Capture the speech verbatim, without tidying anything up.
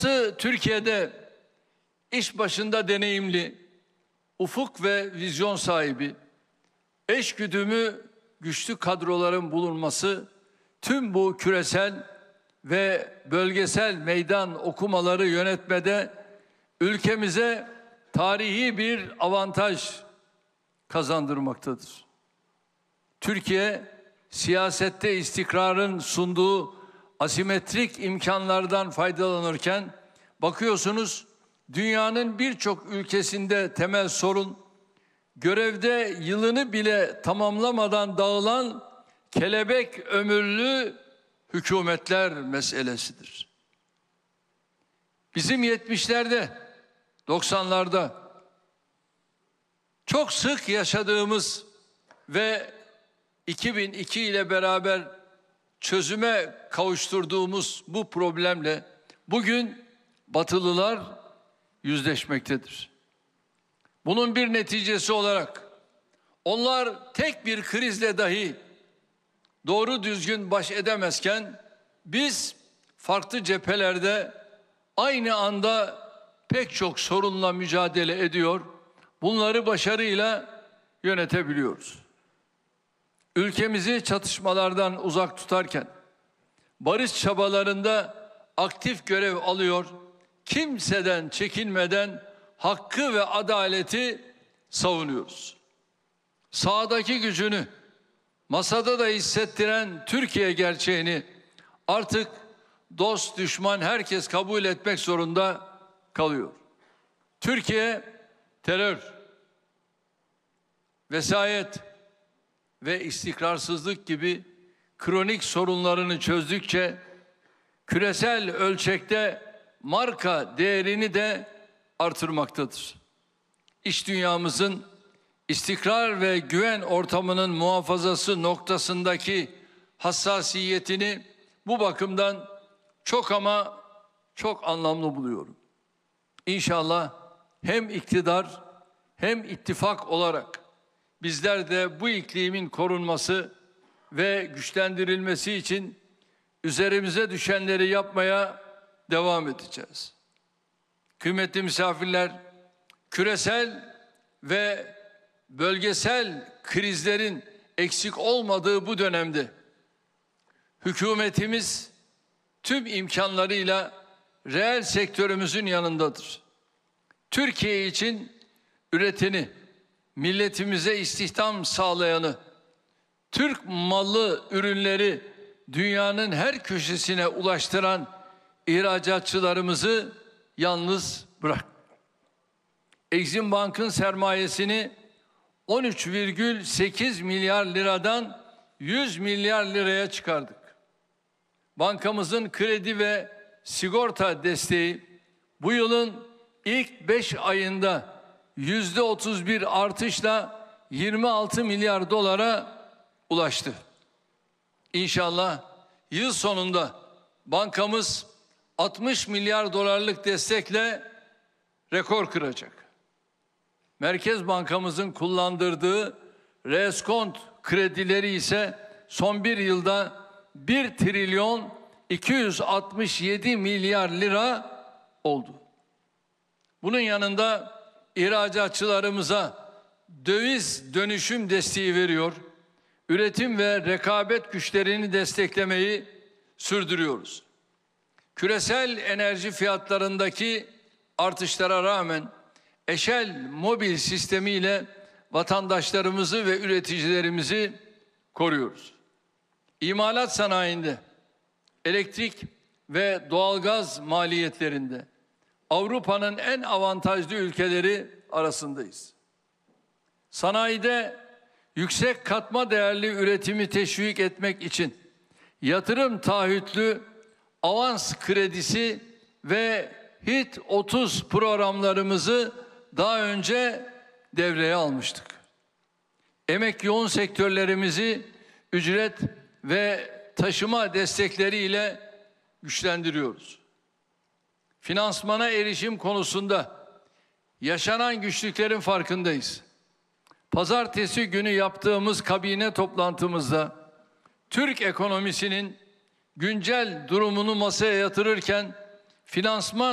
Türkiye'de iş başında deneyimli, ufuk ve vizyon sahibi, eşgüdümü güçlü kadroların bulunması tüm bu küresel ve bölgesel meydan okumaları yönetmede ülkemize tarihi bir avantaj kazandırmaktadır. Türkiye, siyasette istikrarın sunduğu asimetrik imkanlardan faydalanırken bakıyorsunuz dünyanın birçok ülkesinde temel sorun görevde yılını bile tamamlamadan dağılan kelebek ömürlü hükümetler meselesidir. Bizim yetmişlerde, doksanlarda çok sık yaşadığımız ve iki bin iki ile beraber çözüme kavuşturduğumuz bu problemle bugün Batılılar yüzleşmektedir. Bunun bir neticesi olarak onlar tek bir krizle dahi doğru düzgün baş edemezken biz farklı cephelerde aynı anda pek çok sorunla mücadele ediyor, bunları başarıyla yönetebiliyoruz. Ülkemizi çatışmalardan uzak tutarken barış çabalarında aktif görev alıyor, kimseden çekinmeden hakkı ve adaleti savunuyoruz. Sahadaki gücünü masada da hissettiren Türkiye gerçeğini artık dost düşman herkes kabul etmek zorunda kalıyor. Türkiye terör, vesayet ve istikrarsızlık gibi kronik sorunlarını çözdükçe küresel ölçekte marka değerini de artırmaktadır. İş dünyamızın istikrar ve güven ortamının muhafazası noktasındaki hassasiyetini bu bakımdan çok ama çok anlamlı buluyorum. İnşallah hem iktidar hem ittifak olarak bizler de bu iklimin korunması ve güçlendirilmesi için üzerimize düşenleri yapmaya devam edeceğiz. Kıymetli misafirler, küresel ve bölgesel krizlerin eksik olmadığı bu dönemde hükümetimiz tüm imkanlarıyla reel sektörümüzün yanındadır. Türkiye için üreteni, milletimize istihdam sağlayanı, Türk mallı ürünleri dünyanın her köşesine ulaştıran ihracatçılarımızı yalnız bırak. Exim Bank'ın sermayesini on üç virgül sekiz milyar liradan yüz milyar liraya çıkardık. Bankamızın kredi ve sigorta desteği bu yılın ilk beş ayında yüzde otuz bir artışla yirmi altı milyar dolara ulaştı. İnşallah yıl sonunda bankamız altmış milyar dolarlık destekle rekor kıracak. Merkez Bankamızın kullandırdığı reskont kredileri ise son bir yılda bir trilyon iki yüz altmış yedi milyar lira oldu. Bunun yanında ihracatçılarımıza döviz dönüşüm desteği veriyor, üretim ve rekabet güçlerini desteklemeyi sürdürüyoruz. Küresel enerji fiyatlarındaki artışlara rağmen Eşel mobil sistemiyle vatandaşlarımızı ve üreticilerimizi koruyoruz. İmalat sanayinde, elektrik ve doğalgaz maliyetlerinde Avrupa'nın en avantajlı ülkeleri arasındayız. Sanayide yüksek katma değerli üretimi teşvik etmek için yatırım taahhütlü avans kredisi ve HİT otuz programlarımızı daha önce devreye almıştık. Emek yoğun sektörlerimizi ücret ve taşıma destekleriyle güçlendiriyoruz. Finansmana erişim konusunda yaşanan güçlüklerin farkındayız. Pazartesi günü yaptığımız kabine toplantımızda Türk ekonomisinin güncel durumunu masaya yatırırken finansman